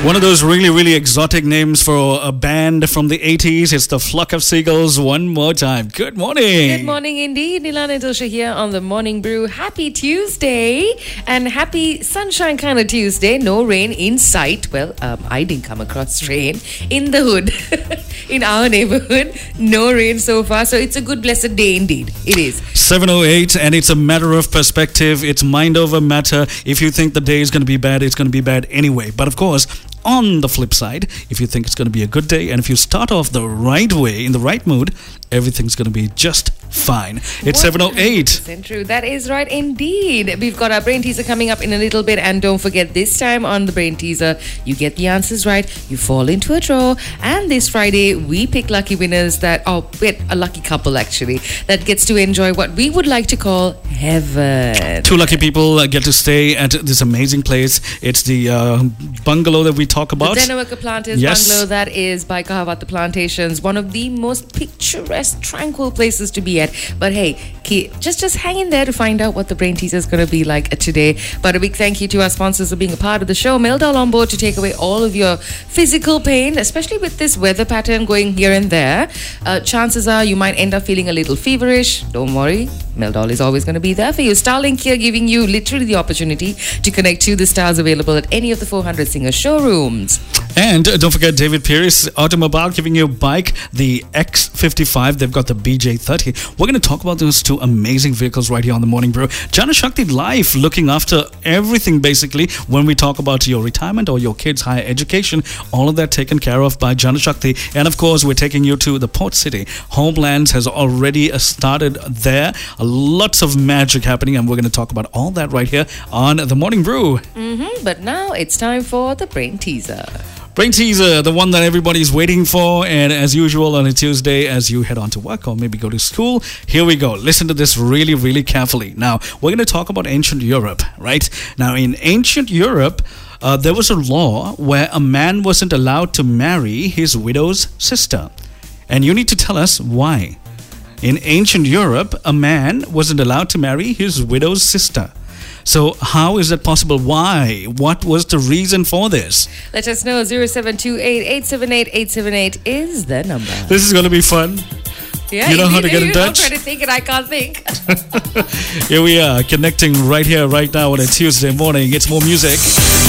One of those really, really exotic names for a band from the 80s. It's the Flock of Seagulls one more time. Good morning. Good morning indeed. Nilana Dilsha here on the Morning Brew. Happy Tuesday and happy sunshine kind of Tuesday. No rain in sight. Well, I didn't come across rain in the hood. In our neighborhood. No rain so far. So it's a good blessed day indeed. It is. 7:08 and it's a matter of perspective. It's mind over matter. If you think the day is going to be bad, it's going to be bad anyway. But of course, on the flip side, if you think it's going to be a good day and if you start off the right way, in the right mood, everything's going to be just fine. It's 7:08. True. That is right indeed. We've got our brain teaser coming up in a little bit, and don't forget, this time on the brain teaser, you get the answers right, you fall into a draw, and this Friday we pick lucky winners a lucky couple actually, that gets to enjoy what we would like to call heaven. Two lucky people get to stay at this amazing place. It's the bungalow that we talk about. The Denawaka Planters Bungalow, that is by Kahawat Plantations, one of the most picturesque, tranquil places to be at. But hey, just hang in there to find out what the brain teaser is going to be like today. But a big thank you to our sponsors for being a part of the show. Meldal on board to take away all of your physical pain, especially with this weather pattern going here and there. Chances are you might end up feeling a little feverish. Don't worry, Meldal is always going to be there for you. Starlink here, giving you literally the opportunity to connect to the stars available at any of the 400 Singer showrooms. And don't forget David Pierce Automobile giving you a bike, the X55. They've got the BJ30. We're going to talk about those two amazing vehicles right here on the Morning Brew. Jana Shakti Life, looking after everything basically when we talk about your retirement or your kids' higher education. All of that taken care of by Jana Shakti. And of course, we're taking you to the port city. Homelands has already started there. Lots of magic happening, and we're going to talk about all that right here on the Morning Brew. But now it's time for the brain teaser. Brain teaser, the one that everybody's waiting for, and as usual on a Tuesday as you head on to work or maybe go to school, here we go. Listen to this really, really carefully. Now, we're going to talk about ancient Europe, right? Now, in ancient Europe, there was a law where a man wasn't allowed to marry his widow's sister. And you need to tell us why. In ancient Europe, a man wasn't allowed to marry his widow's sister. So how is that possible? Why? What was the reason for this? Let us know. 0728-878-878 is the number. This is going to be fun. Yeah, you know how to get in touch? I'm trying to think and I can't think. Here we are, connecting right here, right now on a Tuesday morning. It's more music.